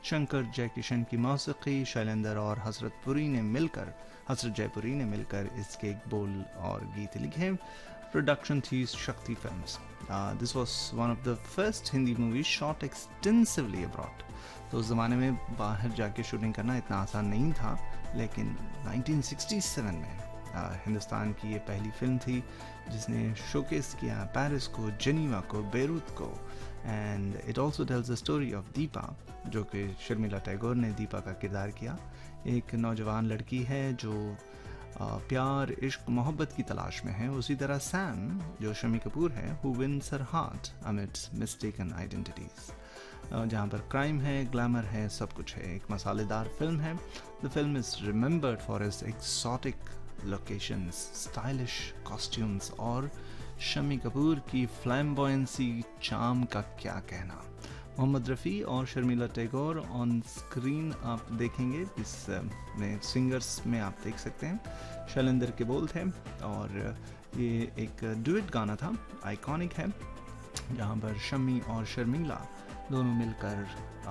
शंकर जयकिशन की मौसीकी, शैलेंद्र और हसरत जयपुरी ने मिलकर इसके बोल और गीत लिखे। प्रोडक्शन थी शक्ति films. This was one of the first Hindi movie shot extensively abroad. तो उस ज़माने में बाहर जाके शूटिंग करना इतना आसान नहीं था, लेकिन 1967 में हिंदुस्तान की ये पहली फिल्म थी जिसने शोकेस किया पेरिस को, जेनीवा को, बेरूत को। And it also tells the story of Deepa, जो कि शर्मिला टैगोर ने दीपा का किरदार किया। एक नौजवान लड़की है जो प्यार, इश्क, मोहब्बत की तलाश में है। उसी तरह सैम, जो शम्मी कपूर है, who wins her heart amidst mistaken identities, जहाँ पर क्राइम है, ग्लैमर है, सब कुछ है। एक मसालेदार फिल्म है। The film is remembered for its exotic locations, stylish costumes और शम्मी कपूर की फ्लैम्बॉयंसी, चार्म का क्या कहना। मोहम्मद रफ़ी और शर्मिला टैगोर ऑन स्क्रीन आप देखेंगे, इस में सिंगर्स में आप देख सकते हैं। शैलेंद्र के बोल थे और ये एक डुएट गाना था, आइकॉनिक है, जहाँ पर शम्मी और शर्मिला दोनों मिलकर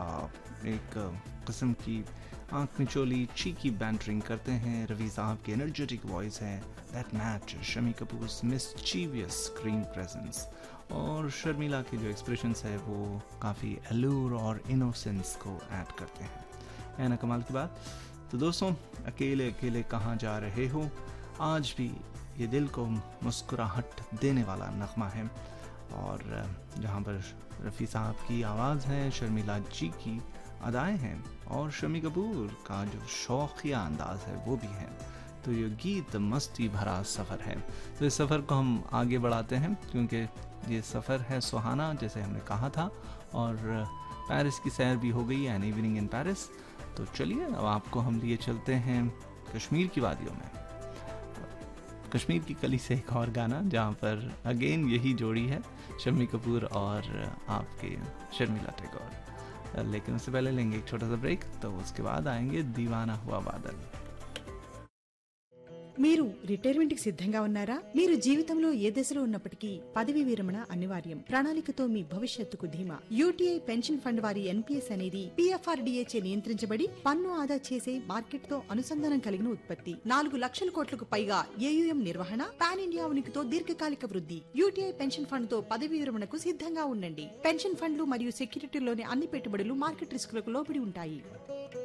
एक किस्म की आँख मिचोली चीकी बैंटरिंग करते हैं। रवि साहब की एनर्जेटिक वॉइस है, that match Shammi Kapoors mischievous screen presence, और शर्मिला के जो एक्सप्रेशंस है वो काफ़ी एलूर और इनोसेंस को ऐड करते हैं। है ना कमाल की बात। तो दोस्तों, अकेले अकेले कहाँ जा रहे हो, आज भी ये दिल को मुस्कुराहट देने वाला नगमा है, और जहाँ पर रफ़ी साहब की आवाज़ है, शर्मिला जी की अदाएँ हैं, और शम्मी कपूर का जो शौकिया अंदाज है वो भी है। तो ये गीत मस्ती भरा सफ़र है। तो इस सफ़र को हम आगे बढ़ाते हैं, क्योंकि ये सफ़र है सुहाना, जैसे हमने कहा था, और पेरिस की सैर भी हो गई, एन इवनिंग इन पेरिस। तो चलिए अब आपको हम लिए चलते हैं कश्मीर की वादियों में, कश्मीर की कली से एक और गाना, जहाँ पर अगेन यही जोड़ी है, शम्मी कपूर और आपके शर्मिला टैगोर। लेकिन उससे पहले लेंगे एक छोटा सा ब्रेक, तो उसके बाद आएंगे दीवाना हुआ बादल। మీరు రిటైర్మెంట్ కి సిద్ధంగా ఉన్నారా? మీరు జీవితంలో ఏ దశలో ఉన్నప్పటికీ పదవి విరమణ అనివార్యం. ప్రణాళికతో మీ భవిష్యత్తుకు ధీమా. యూటీఐ పెన్షన్ ఫండ్ వారి ఎన్పీఎస్ అనేది పీఎఫ్ఆర్డీఏ చే నియంత్రించబడి పన్ను ఆదా చేసే మార్కెట్ తో అనుసంధానం కలిగిన ఉత్పత్తి. 4 లక్షల కోట్లకు పైగా ఏయుఎం నిర్వహణ, పాన్ ఇండియా ఉనికితో దీర్ఘకాలిక వృద్ధి. యూటీఐ పెన్షన్ ఫండ్ తో పదవి విరమణకు సిద్ధంగా ఉండండి. పెన్షన్ ఫండ్లు మరియు సెక్యూరిటీలోని అన్ని పెట్టుబడులు మార్కెట్ రిస్కులకు లోబడి ఉంటాయి.